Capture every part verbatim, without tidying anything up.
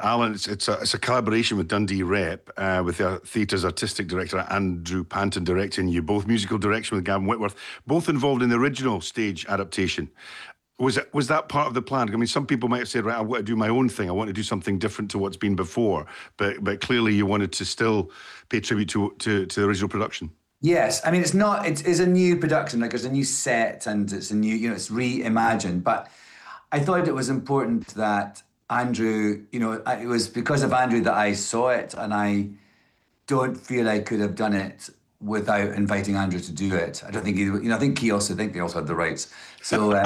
Alan, it's, it's, a, it's a collaboration with Dundee Rep, uh, with the theatre's artistic director Andrew Panton directing you, both musical direction with Gavin Whitworth, both involved in the original stage adaptation. Was it, was that part of the plan? I mean, some people might have said, right, I want to do my own thing. I want to do something different to what's been before. But but clearly you wanted to still pay tribute to, to, to the original production. Yes, I mean, it's not, it's, it's a new production, like there's a new set and it's a new, you know, it's reimagined. But I thought it was important that Andrew, you know, it was because of Andrew that I saw it, and I don't feel I could have done it without inviting Andrew to do it. I don't think he, you know, I think he also, I think they also had the rights. So, uh,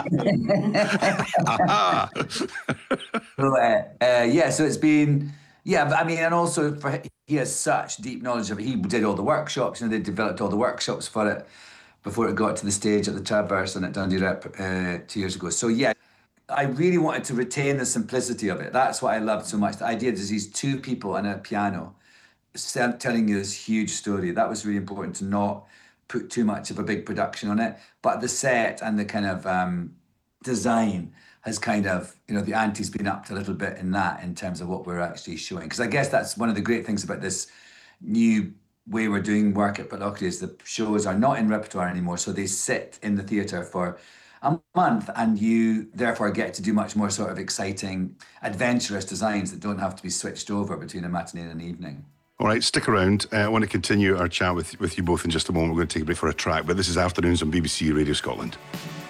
so uh, uh, yeah, so it's been, yeah, but I mean, and also for, he has such deep knowledge of it. He did all the workshops, you know, they developed all the workshops for it before it got to the stage at the Traverse and at Dundee Rep uh, two years ago. So yeah, I really wanted to retain the simplicity of it. That's what I loved so much. The idea is these two people and a piano telling you this huge story. That was really important, to not put too much of a big production on it. But the set and the kind of um, design has kind of, you know, the ante's been upped a little bit in that, in terms of what we're actually showing. Because I guess that's one of the great things about this new way we're doing work at Pitlochry, is the shows are not in repertoire anymore. So they sit in the theatre for a month, and you therefore get to do much more sort of exciting, adventurous designs that don't have to be switched over between a matinee and an evening. All right, stick around. Uh, I want to continue our chat with, with you both in just a moment. We're going to take a break for a track, but this is Afternoons on B B C Radio Scotland.